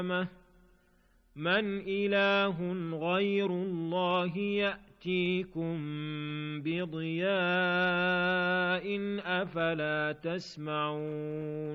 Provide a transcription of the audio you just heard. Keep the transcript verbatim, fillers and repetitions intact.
مَنْ إِلَٰهٌ غَيْرُ اللَّهِ يَأْتِيكُم بِضِيَاءٍ ۖ أَفَلَا تَسْمَعُونَ